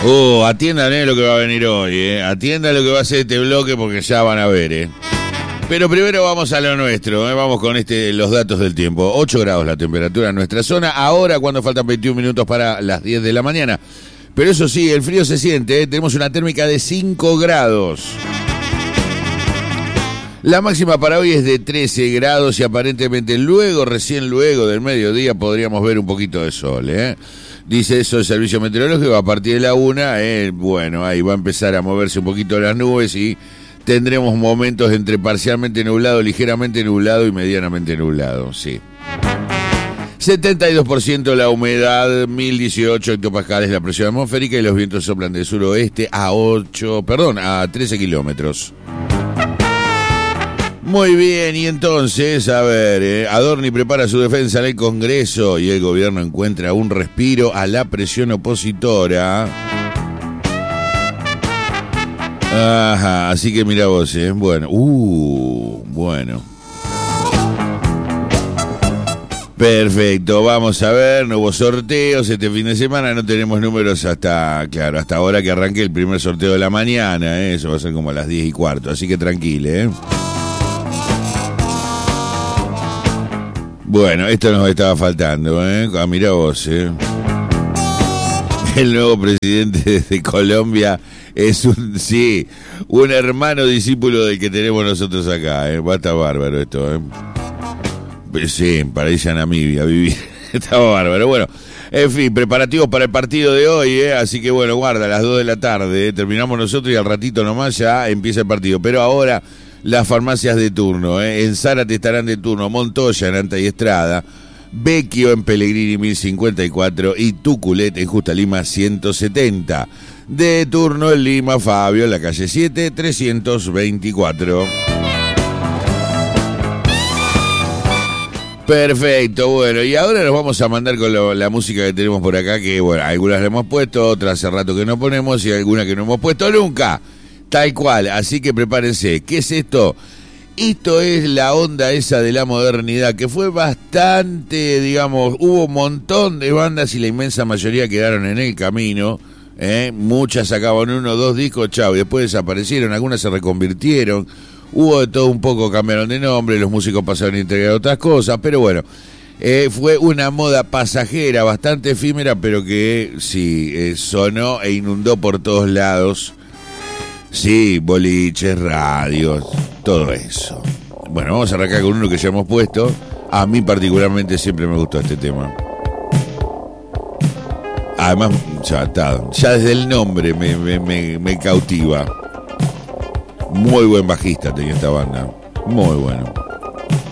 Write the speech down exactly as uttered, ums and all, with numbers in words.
Oh, atiendan eh, lo que va a venir hoy, eh. Atiendan lo que va a ser este bloque porque ya van a ver, eh. Pero primero vamos a lo nuestro, eh. Vamos con este los datos del tiempo. ocho grados la temperatura en nuestra zona. Ahora cuando faltan veintiún minutos para las diez de la mañana. Pero eso sí, el frío se siente, eh. Tenemos una térmica de cinco grados. La máxima para hoy es de trece grados y aparentemente luego, recién luego del mediodía podríamos ver un poquito de sol, eh. Dice eso el servicio meteorológico, a partir de la una, eh, bueno, ahí va a empezar a moverse un poquito las nubes y tendremos momentos entre parcialmente nublado, ligeramente nublado y medianamente nublado, sí. setenta y dos por ciento la humedad, mil dieciocho hectopascales la presión atmosférica y los vientos soplan de suroeste a ocho, perdón, a trece kilómetros. Muy bien, y entonces, a ver, eh, Adorni prepara su defensa en el Congreso y el gobierno encuentra un respiro a la presión opositora. Ajá, así que mira vos, eh, bueno, uh, bueno. Perfecto, vamos a ver, no hubo sorteos este fin de semana, no tenemos números hasta, claro, hasta ahora que arranque el primer sorteo de la mañana, eh, eso va a ser como a las diez y cuarto, así que tranquile, eh. Bueno, esto nos estaba faltando, ¿eh? Ah, mirá vos, ¿eh? El nuevo presidente de Colombia es un, sí, un hermano discípulo del que tenemos nosotros acá, ¿eh? Va a estar bárbaro esto, ¿eh? Sí, para irse a Namibia a vivir. Estaba bárbaro. Bueno, en fin, preparativos para el partido de hoy, ¿eh? Así que bueno, guarda, a las dos de la tarde, ¿eh? Terminamos nosotros y al ratito nomás ya empieza el partido. Pero ahora las farmacias de turno, ¿eh? En Zárate estarán de turno Montoya en Anta y Estrada, Vecchio en Pellegrini mil cincuenta y cuatro y Tuculet en Justa Lima ciento setenta. De turno en Lima, Fabio en la calle siete, trescientos veinticuatro. Perfecto, bueno, y ahora nos vamos a mandar con lo, la música que tenemos por acá, que bueno, algunas la hemos puesto, otras hace rato que no ponemos y algunas que no hemos puesto nunca. Tal cual, así que prepárense. ¿Qué es esto? Esto es la onda esa de la modernidad, que fue bastante, digamos, hubo un montón de bandas y la inmensa mayoría quedaron en el camino, ¿eh? Muchas sacaban uno o dos discos, chao, y después desaparecieron, algunas se reconvirtieron, hubo de todo un poco, cambiaron de nombre, los músicos pasaron a integrar otras cosas, pero bueno, eh, fue una moda pasajera, bastante efímera, pero que sí, eh, sonó e inundó por todos lados. Sí, boliches, radios, todo eso. Bueno, vamos a arrancar con uno que ya hemos puesto. A mí particularmente siempre me gustó este tema. Además, ya, está, ya desde el nombre me, me, me, me cautiva. Muy buen bajista tenía esta banda. Muy bueno.